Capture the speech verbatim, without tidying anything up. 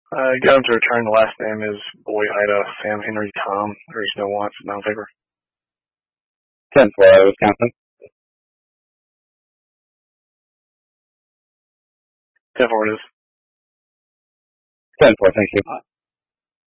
Uh, got him to return. The last name is Boy Ida Sam Henry Tom. There's no wants, non-favor. ten four, Wisconsin. ten four it is. ten four, thank you.